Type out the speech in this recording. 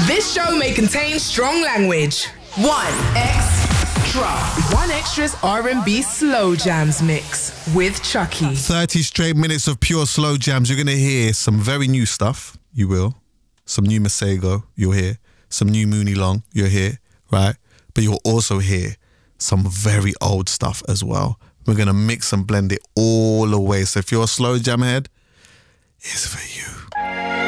This show may contain strong language. 1Extra's R&B slow jams mix with Chucky. 30 straight minutes of pure slow jams. You're going to hear some very new stuff. You will. Some new Masego. You'll hear. Some new Mooney Long. You'll hear. Right? But you'll also hear some very old stuff as well. We're going to mix and blend it all the way. So if you're a slow jam head, it's for you.